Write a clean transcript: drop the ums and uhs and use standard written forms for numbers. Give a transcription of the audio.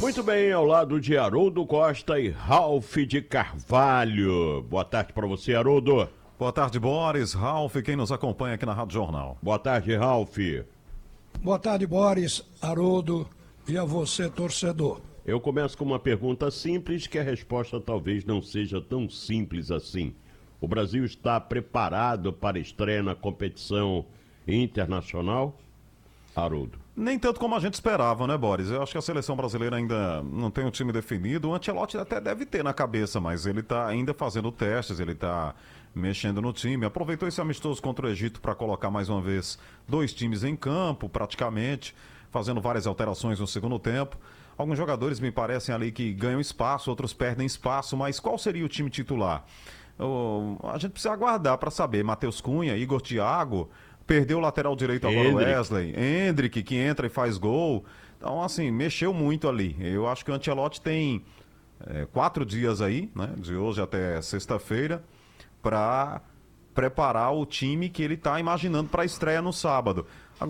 Muito bem, ao lado de Haroldo Costa e Ralph de Carvalho. Boa tarde para você, Haroldo. Boa tarde, Boris, Ralph, quem nos acompanha aqui na Rádio Jornal. Boa tarde, Ralph. Boa tarde, Boris, Haroldo e a você, torcedor. Eu começo com uma pergunta simples, que a resposta talvez não seja tão simples assim. O Brasil está preparado para a estreia na competição internacional? Haroldo. Nem tanto como a gente esperava, né, Boris? Eu acho que a seleção brasileira ainda não tem um time definido. O Ancelotti até deve ter na cabeça, mas ele está ainda fazendo testes, ele está mexendo no time. Aproveitou esse amistoso contra o Egito para colocar mais uma vez 2 times em campo, praticamente, fazendo várias alterações no segundo tempo. Alguns jogadores me parecem ali que ganham espaço, outros perdem espaço, mas qual seria o time titular? A gente precisa aguardar para saber. Matheus Cunha, Igor Thiago, perdeu o lateral direito agora, o Wesley, Endrick, que entra e faz gol. Então, assim, mexeu muito ali. Eu acho que o Ancelotti tem 4 dias aí, né, de hoje até sexta-feira, para preparar o time que ele está imaginando para a estreia no sábado.